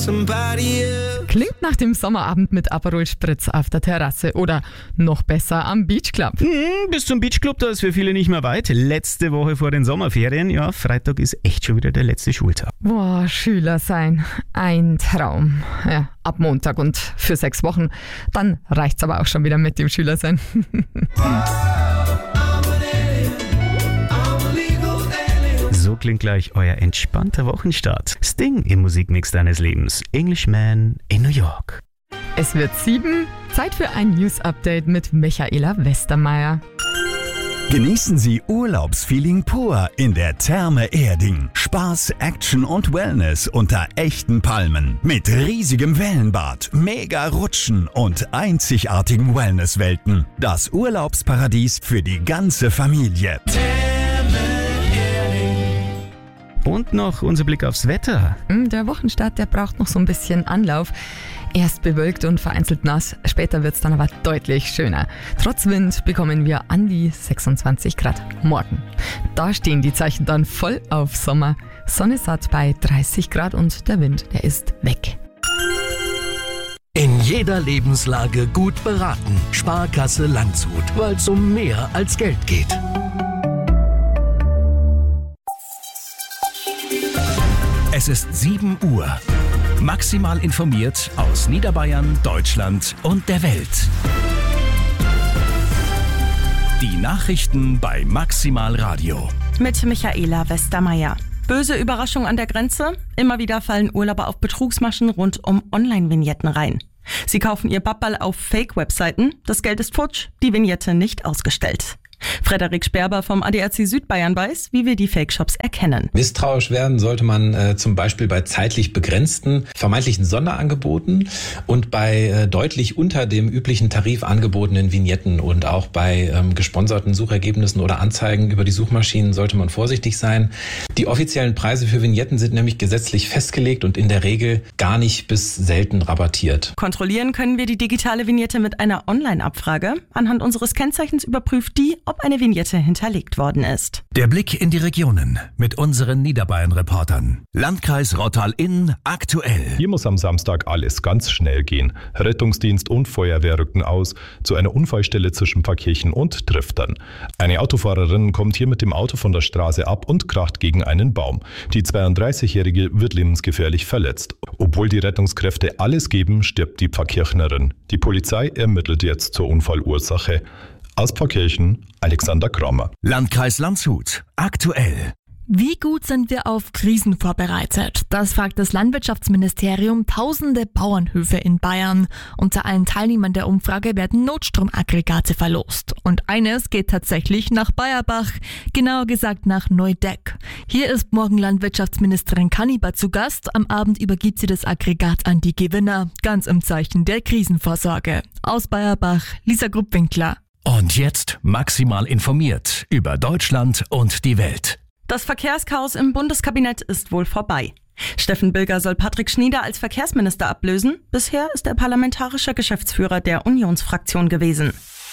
somebody else. Klingt nach dem Sommerabend mit Aperol Spritz auf der Terrasse oder noch besser am Beachclub. Bis zum Beachclub, da ist für viele nicht mehr weit. Letzte Woche vor den Sommerferien, ja, Freitag ist echt schon wieder der letzte Schultag. Boah, Schüler sein, ein Traum. Ja, ab Montag und für 6 Wochen. Dann reicht's aber auch schon wieder mit dem Schülersein. So klingt gleich euer entspannter Wochenstart. Sting im Musikmix deines Lebens. Englishman in New York. Es wird 7, Zeit für ein News-Update mit Michaela Westermeier. Genießen Sie Urlaubsfeeling pur in der Therme Erding. Spaß, Action und Wellness unter echten Palmen. Mit riesigem Wellenbad, mega Rutschen und einzigartigen Wellnesswelten. Das Urlaubsparadies für die ganze Familie. Und noch unser Blick aufs Wetter. Der Wochenstart, der braucht noch so ein bisschen Anlauf. Erst bewölkt und vereinzelt nass, später wird es dann aber deutlich schöner. Trotz Wind bekommen wir an die 26 Grad morgen. Da stehen die Zeichen dann voll auf Sommer. Sonne satt bei 30 Grad und der Wind, der ist weg. In jeder Lebenslage gut beraten. Sparkasse Landshut, weil es um mehr als Geld geht. Es ist 7 Uhr. Maximal informiert aus Niederbayern, Deutschland und der Welt. Die Nachrichten bei Maximal Radio. Mit Michaela Westermeier. Böse Überraschung an der Grenze. Immer wieder fallen Urlauber auf Betrugsmaschen rund um Online-Vignetten rein. Sie kaufen ihr Babbal auf Fake-Webseiten. Das Geld ist futsch, die Vignette nicht ausgestellt. Frederik Sperber vom ADAC Südbayern weiß, wie wir die Fake-Shops erkennen. Misstrauisch werden sollte man zum Beispiel bei zeitlich begrenzten, vermeintlichen Sonderangeboten und bei deutlich unter dem üblichen Tarif angebotenen Vignetten und auch bei gesponserten Suchergebnissen oder Anzeigen über die Suchmaschinen sollte man vorsichtig sein. Die offiziellen Preise für Vignetten sind nämlich gesetzlich festgelegt und in der Regel gar nicht bis selten rabattiert. Kontrollieren können wir die digitale Vignette mit einer Online-Abfrage. Anhand unseres Kennzeichens überprüft die, ob eine Vignette hinterlegt worden ist. Der Blick in die Regionen mit unseren Niederbayern-Reportern. Landkreis Rottal-Inn aktuell. Hier muss am Samstag alles ganz schnell gehen. Rettungsdienst und Feuerwehr rückten aus zu einer Unfallstelle zwischen Pfarrkirchen und Triftern. Eine Autofahrerin kommt hier mit dem Auto von der Straße ab und kracht gegen einen Baum. Die 32-Jährige wird lebensgefährlich verletzt. Obwohl die Rettungskräfte alles geben, stirbt die Pfarrkirchnerin. Die Polizei ermittelt jetzt zur Unfallursache. Aus Pfarrkirchen, Alexander Kramer. Landkreis Landshut aktuell. Wie gut sind wir auf Krisen vorbereitet? Das fragt das Landwirtschaftsministerium tausende Bauernhöfe in Bayern. Unter allen Teilnehmern der Umfrage werden Notstromaggregate verlost. Und eines geht tatsächlich nach Bayerbach, genauer gesagt nach Neudeck. Hier ist morgen Landwirtschaftsministerin Kanniber zu Gast. Am Abend übergibt sie das Aggregat an die Gewinner, ganz im Zeichen der Krisenvorsorge. Aus Bayerbach, Lisa Gruppwinkler. Und jetzt maximal informiert über Deutschland und die Welt. Das Verkehrschaos im Bundeskabinett ist wohl vorbei. Steffen Bilger soll Patrick Schnieder als Verkehrsminister ablösen. Bisher ist er parlamentarischer Geschäftsführer der Unionsfraktion gewesen.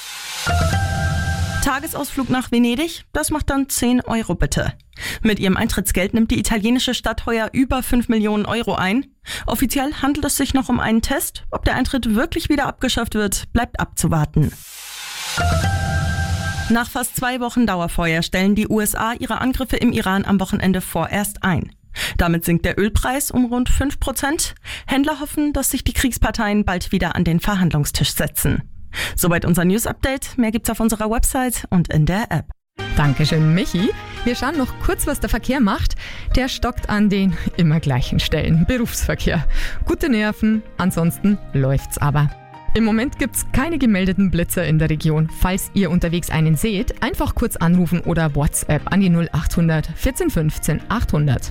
Tagesausflug nach Venedig, das macht dann 10 Euro bitte. Mit ihrem Eintrittsgeld nimmt die italienische Stadt heuer über 5 Millionen Euro ein. Offiziell handelt es sich noch um einen Test. Ob der Eintritt wirklich wieder abgeschafft wird, bleibt abzuwarten. Nach fast 2 Wochen Dauerfeuer stellen die USA ihre Angriffe im Iran am Wochenende vorerst ein. Damit sinkt der Ölpreis um rund 5%. Händler hoffen, dass sich die Kriegsparteien bald wieder an den Verhandlungstisch setzen. Soweit unser News-Update. Mehr gibt's auf unserer Website und in der App. Dankeschön, Michi. Wir schauen noch kurz, was der Verkehr macht. Der stockt an den immer gleichen Stellen. Berufsverkehr. Gute Nerven, ansonsten läuft's aber. Im Moment gibt's keine gemeldeten Blitzer in der Region. Falls ihr unterwegs einen seht, einfach kurz anrufen oder WhatsApp an die 0800 14 15 800.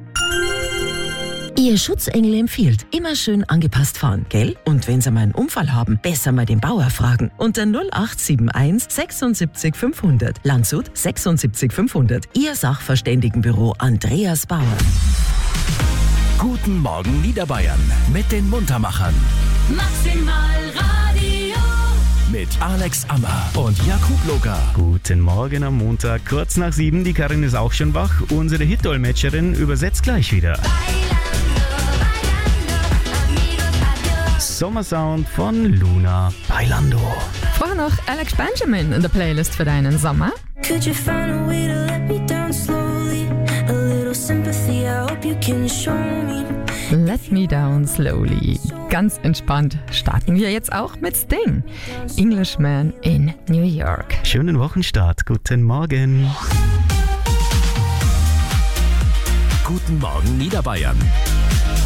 Ihr Schutzengel empfiehlt, immer schön angepasst fahren, gell? Und wenn Sie mal einen Unfall haben, besser mal den Bauer fragen. Unter 0871 76 500. Landshut 76 500. Ihr Sachverständigenbüro Andreas Bauer. Guten Morgen Niederbayern mit den Muntermachern. Maximal Radio. Mit Alex Ammer und Jakub Loga. Guten Morgen am Montag, kurz nach 7. Die Karin ist auch schon wach. Unsere Hit-Dolmetscherin übersetzt gleich wieder. Bailando, bailando. Sommersound von Luna Bailando. Vorher noch Alex Benjamin in der Playlist für deinen Sommer. Could you find a way to let me down slowly? A little sympathy, I hope you can show me. Let Me Down Slowly. Ganz entspannt starten wir jetzt auch mit Sting. Englishman in New York. Schönen Wochenstart, guten Morgen. Guten Morgen Niederbayern.